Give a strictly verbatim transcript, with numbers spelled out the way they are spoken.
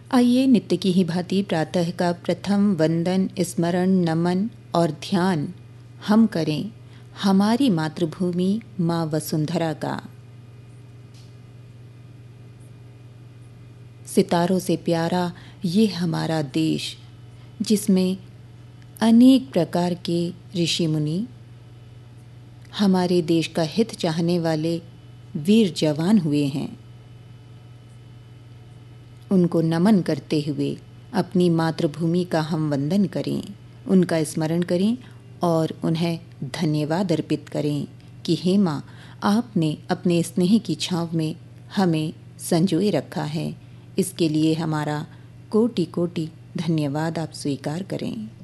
आइए नित्य की ही भांति प्रातः का प्रथम वंदन, स्मरण, नमन और ध्यान हम करें हमारी मातृभूमि माँ वसुंधरा का। सितारों से प्यारा ये हमारा देश, जिसमें अनेक प्रकार के ऋषि मुनि, हमारे देश का हित चाहने वाले वीर जवान हुए हैं। उनको नमन करते हुए अपनी मातृभूमि का हम वंदन करें, उनका स्मरण करें और उन्हें धन्यवाद अर्पित करें कि हे माँ, आपने अपने स्नेह की छाँव में हमें संजोए रखा है। इसके लिए हमारा कोटि कोटि धन्यवाद आप स्वीकार करें।